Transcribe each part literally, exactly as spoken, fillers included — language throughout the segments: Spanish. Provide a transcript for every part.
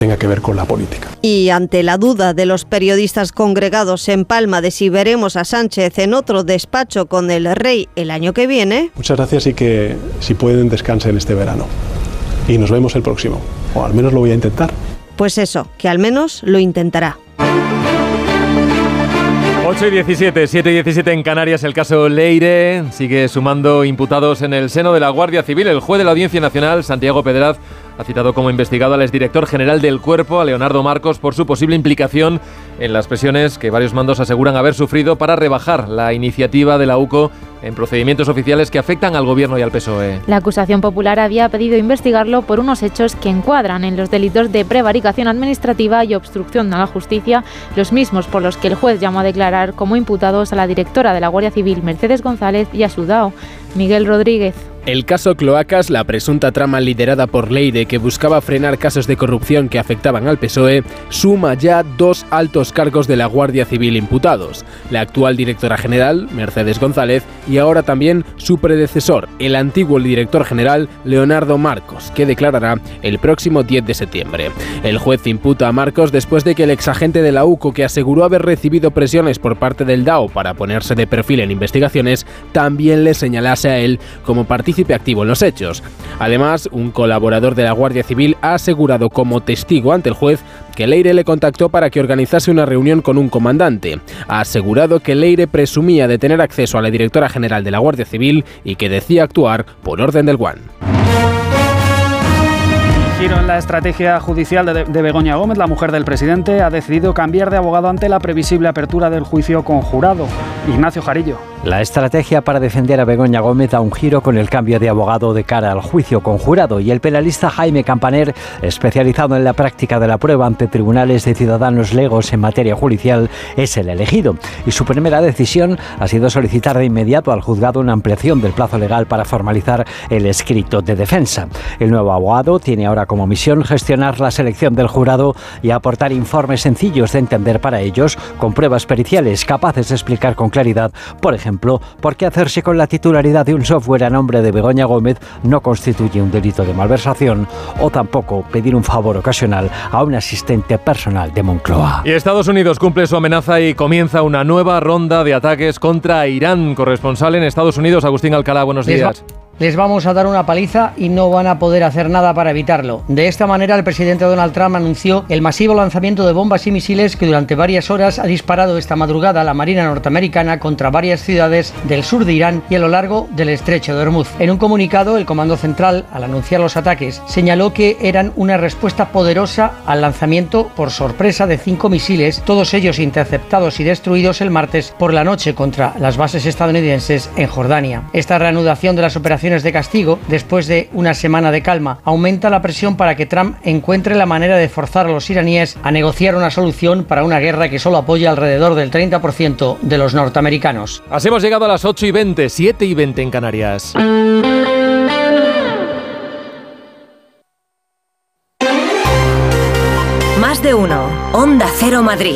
tenga que ver con la política. Y ante la duda de los periodistas congregados en Palma de si veremos a Sánchez en otro despacho con el rey el año que viene... Muchas gracias y que, si pueden, descansen este verano. Y nos vemos el próximo. O al menos lo voy a intentar. Pues eso, que al menos lo intentará. ocho y diecisiete, siete y diecisiete en Canarias. El caso Leire sigue sumando imputados en el seno de la Guardia Civil. El juez de la Audiencia Nacional, Santiago Pedraz, ha citado como investigado al exdirector general del Cuerpo, a Leonardo Marcos, por su posible implicación en las presiones que varios mandos aseguran haber sufrido para rebajar la iniciativa de la U C O en procedimientos oficiales que afectan al Gobierno y al P S O E. La acusación popular había pedido investigarlo por unos hechos que encuadran en los delitos de prevaricación administrativa y obstrucción a la justicia, los mismos por los que el juez llamó a declarar como imputados a la directora de la Guardia Civil, Mercedes González, y a su D A O, Miguel Rodríguez. El caso Cloacas, la presunta trama liderada por Leire que buscaba frenar casos de corrupción que afectaban al P S O E, suma ya dos altos cargos de la Guardia Civil imputados. La actual directora general, Mercedes González, y ahora también su predecesor, el antiguo director general, Leonardo Marcos, que declarará el próximo diez de septiembre. El juez imputa a Marcos después de que el exagente de la U C O, que aseguró haber recibido presiones por parte del D A O para ponerse de perfil en investigaciones, también le señalase a él como partícipe activo en los hechos. Además, un colaborador de la Guardia Civil ha asegurado como testigo ante el juez que Leire le contactó para que organizase una reunión con un comandante. Ha asegurado que Leire presumía de tener acceso a la directora general de la Guardia Civil y que decía actuar por orden del Guan. Giro en la estrategia judicial de, de Begoña Gómez, la mujer del presidente, ha decidido cambiar de abogado ante la previsible apertura del juicio conjurado. Ignacio Jarillo. La estrategia para defender a Begoña Gómez da un giro con el cambio de abogado de cara al juicio conjurado, y el penalista Jaime Campaner, especializado en la práctica de la prueba ante tribunales de ciudadanos legos en materia judicial, es el elegido. Y su primera decisión ha sido solicitar de inmediato al juzgado una ampliación del plazo legal para formalizar el escrito de defensa. El nuevo abogado tiene ahora como misión gestionar la selección del jurado y aportar informes sencillos de entender para ellos, con pruebas periciales capaces de explicar con claridad, por ejemplo, por qué hacerse con la titularidad de un software a nombre de Begoña Gómez no constituye un delito de malversación, o tampoco pedir un favor ocasional a un asistente personal de Moncloa. Y Estados Unidos cumple su amenaza y comienza una nueva ronda de ataques contra Irán. Corresponsal en Estados Unidos, Agustín Alcalá, buenos días. Les vamos a dar una paliza y no van a poder hacer nada para evitarlo. De esta manera, el presidente Donald Trump anunció el masivo lanzamiento de bombas y misiles que durante varias horas ha disparado esta madrugada la Marina norteamericana contra varias ciudades del sur de Irán y a lo largo del estrecho de Hormuz. En un comunicado, el Comando Central, al anunciar los ataques, señaló que eran una respuesta poderosa al lanzamiento por sorpresa de cinco misiles, todos ellos interceptados y destruidos el martes por la noche contra las bases estadounidenses en Jordania. Esta reanudación de las operaciones de castigo, después de una semana de calma, aumenta la presión para que Trump encuentre la manera de forzar a los iraníes a negociar una solución para una guerra que solo apoya alrededor del treinta por ciento de los norteamericanos. Así hemos llegado a las ocho y veinte, siete y veinte en Canarias. Más de uno. Onda Cero Madrid.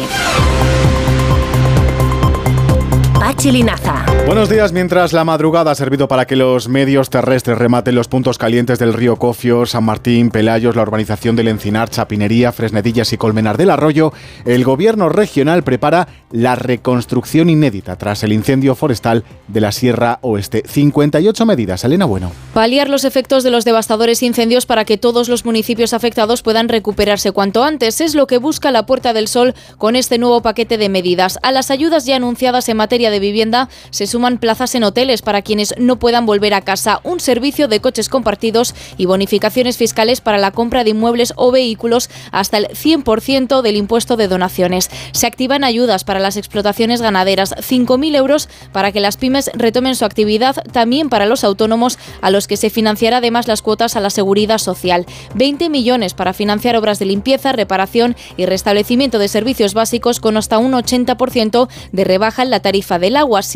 Pachi Linaza. Buenos días. Mientras la madrugada ha servido para que los medios terrestres rematen los puntos calientes del río Cofio, San Martín, Pelayos, la urbanización del Encinar, Chapinería, Fresnedillas y Colmenar del Arroyo, el gobierno regional prepara la reconstrucción inédita tras el incendio forestal de la Sierra Oeste. cincuenta y ocho medidas. Elena Bueno. Paliar los efectos de los devastadores incendios para que todos los municipios afectados puedan recuperarse cuanto antes. Es lo que busca la Puerta del Sol con este nuevo paquete de medidas. A las ayudas ya anunciadas en materia de vivienda se suman plazas en hoteles para quienes no puedan volver a casa, un servicio de coches compartidos y bonificaciones fiscales para la compra de inmuebles o vehículos hasta el cien por ciento del impuesto de donaciones. Se activan ayudas para las explotaciones ganaderas, cinco mil euros para que las pymes retomen su actividad, también para los autónomos a los que se financiará además las cuotas a la seguridad social, veinte millones para financiar obras de limpieza, reparación y restablecimiento de servicios básicos con hasta un ochenta por ciento de rebaja en la tarifa del agua, sin olvidar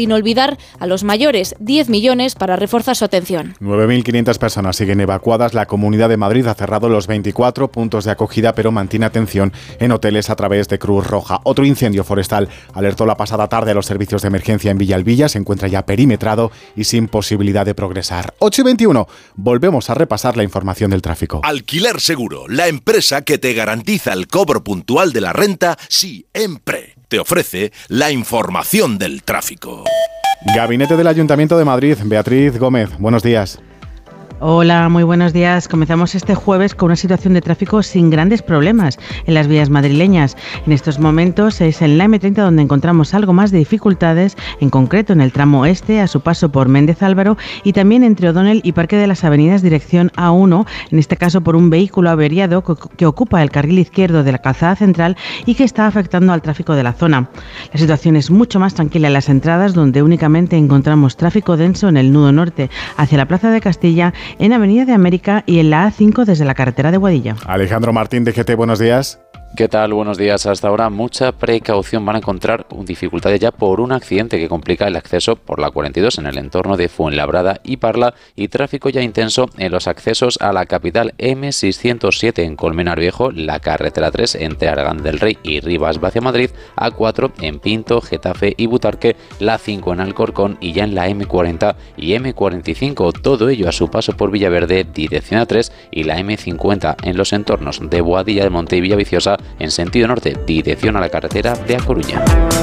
ayudar a los mayores, diez millones para reforzar su atención. nueve mil quinientas personas siguen evacuadas. La Comunidad de Madrid ha cerrado los veinticuatro puntos de acogida, pero mantiene atención en hoteles a través de Cruz Roja. Otro incendio forestal alertó la pasada tarde a los servicios de emergencia en Villalbilla. Se encuentra ya perimetrado y sin posibilidad de progresar. ocho y veintiuno. Volvemos a repasar la información del tráfico. Alquiler Seguro, la empresa que te garantiza el cobro puntual de la renta siempre. Te ofrece la información del tráfico. Gabinete del Ayuntamiento de Madrid. Beatriz Gómez, buenos días. Hola, muy buenos días. Comenzamos este jueves con una situación de tráfico sin grandes problemas en las vías madrileñas. En estos momentos es en la eme treinta donde encontramos algo más de dificultades, en concreto en el tramo este, a su paso por Méndez Álvaro, y también entre O'Donnell y Parque de las Avenidas dirección A uno, en este caso por un vehículo averiado que ocupa el carril izquierdo de la calzada central y que está afectando al tráfico de la zona. La situación es mucho más tranquila en las entradas, donde únicamente encontramos tráfico denso en el nudo norte, hacia la Plaza de Castilla, en Avenida de América y en la A cinco desde la carretera de Boadilla. Alejandro Martín, de G T, buenos días. ¿Qué tal? Buenos días. Hasta ahora mucha precaución. Van a encontrar dificultades ya por un accidente que complica el acceso por la cuarenta y dos en el entorno de Fuenlabrada y Parla, y tráfico ya intenso en los accesos a la capital. eme seiscientos siete en Colmenar Viejo, la carretera tres entre Argán del Rey y Rivas hacia Madrid, A cuatro en Pinto, Getafe y Butarque, la cinco en Alcorcón y ya en la eme cuarenta y eme cuarenta y cinco, todo ello a su paso por Villaverde, dirección A tres, y la eme cincuenta en los entornos de Boadilla de Monte y Villaviciosa en sentido norte, dirección a la carretera de A Coruña.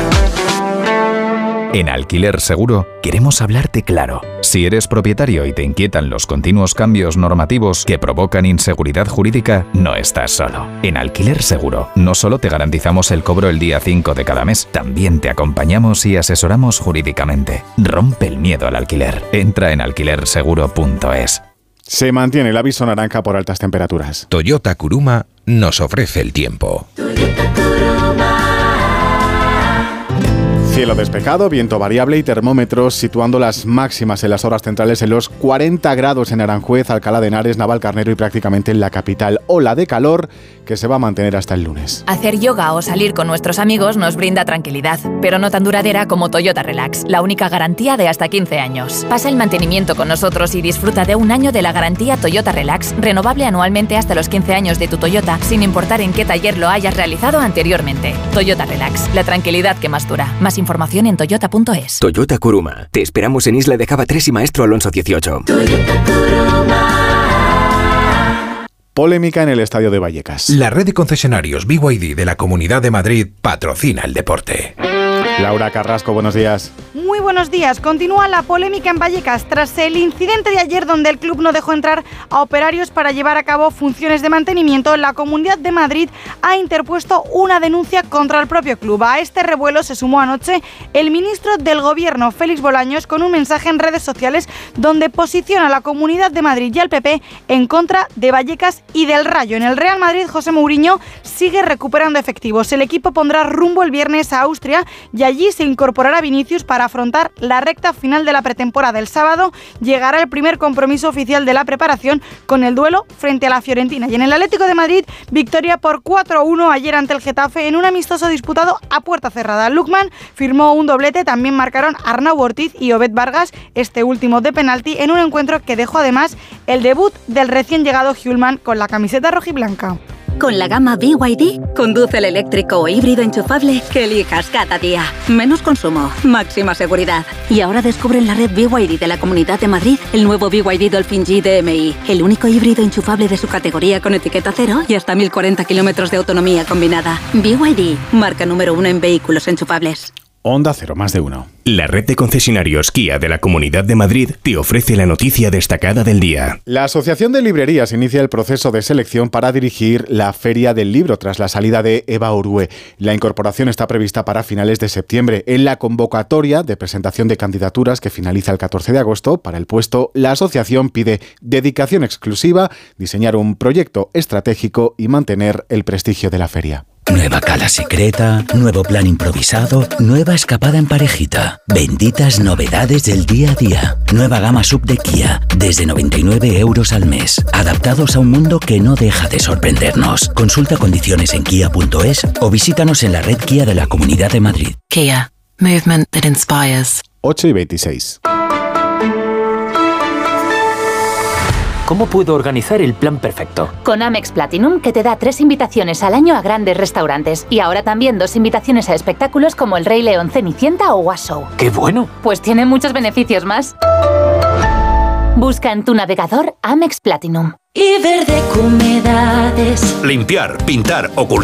En Alquiler Seguro queremos hablarte claro. Si eres propietario y te inquietan los continuos cambios normativos que provocan inseguridad jurídica, no estás solo. En Alquiler Seguro no solo te garantizamos el cobro el día cinco de cada mes, también te acompañamos y asesoramos jurídicamente. Rompe el miedo al alquiler. Entra en alquiler seguro punto es. Se mantiene el aviso naranja por altas temperaturas. Toyota Kuruma nos ofrece el tiempo. Cielo despejado, viento variable y termómetros situando las máximas en las horas centrales en los cuarenta grados en Aranjuez, Alcalá de Henares, Navalcarnero y prácticamente en la capital. Ola de calor que se va a mantener hasta el lunes. Hacer yoga o salir con nuestros amigos nos brinda tranquilidad, pero no tan duradera como Toyota Relax, la única garantía de hasta quince años. Pasa el mantenimiento con nosotros y disfruta de un año de la garantía Toyota Relax, renovable anualmente hasta los quince años de tu Toyota, sin importar en qué taller lo hayas realizado anteriormente. Toyota Relax, la tranquilidad que más dura. Más información en toyota punto es. Toyota Kuruma. Te esperamos en Isla de Java tres y Maestro Alonso dieciocho. Toyota Kuruma. Polémica en el estadio de Vallecas. La red de concesionarios B Y D de la Comunidad de Madrid patrocina el deporte. Laura Carrasco, buenos días. Muy buenos días. Continúa la polémica en Vallecas tras el incidente de ayer donde el club no dejó entrar a operarios para llevar a cabo funciones de mantenimiento. La Comunidad de Madrid ha interpuesto una denuncia contra el propio club. A este revuelo se sumó anoche el ministro del Gobierno, Félix Bolaños, con un mensaje en redes sociales donde posiciona a la Comunidad de Madrid y al P P en contra de Vallecas y del Rayo. En el Real Madrid, José Mourinho sigue recuperando efectivos. El equipo pondrá rumbo el viernes a Austria y allí se incorporará Vinicius para afrontar la recta final de la pretemporada. El sábado llegará el primer compromiso oficial de la preparación con el duelo frente a la Fiorentina. Y en el Atlético de Madrid, victoria por cuatro a uno ayer ante el Getafe en un amistoso disputado a puerta cerrada. Lookman firmó un doblete, también marcaron Arnau Ortiz y Obed Vargas, este último de penalti, en un encuentro que dejó además el debut del recién llegado Hjulman con la camiseta rojiblanca. Con la gama B Y D, conduce el eléctrico o híbrido enchufable que elijas cada día. Menos consumo, máxima seguridad. Y ahora descubre en la red B Y D de la Comunidad de Madrid el nuevo B Y D Dolphin G D M I, el único híbrido enchufable de su categoría con etiqueta cero y hasta mil cuarenta kilómetros de autonomía combinada. B Y D, marca número uno en vehículos enchufables. Onda Cero, más de uno. La red de concesionarios Kia de la Comunidad de Madrid te ofrece la noticia destacada del día. La Asociación de Librerías inicia el proceso de selección para dirigir la Feria del Libro tras la salida de Eva Orue. La incorporación está prevista para finales de septiembre. En la convocatoria de presentación de candidaturas que finaliza el catorce de agosto para el puesto, la asociación pide dedicación exclusiva, diseñar un proyecto estratégico y mantener el prestigio de la feria. Nueva cala secreta, nuevo plan improvisado, nueva escapada en parejita. Benditas novedades del día a día. Nueva gama sub de Kia, desde noventa y nueve euros al mes. Adaptados a un mundo que no deja de sorprendernos. Consulta condiciones en kia punto es o visítanos en la red Kia de la Comunidad de Madrid. Kia, movement that inspires. ocho y veintiséis. ¿Cómo puedo organizar el plan perfecto? Con Amex Platinum, que te da tres invitaciones al año a grandes restaurantes. Y ahora también dos invitaciones a espectáculos como El Rey León, Cenicienta o Was Show. ¡Qué bueno! Pues tiene muchos beneficios más. Busca en tu navegador Amex Platinum. Iberdeco Humedades. Limpiar, pintar, ocultar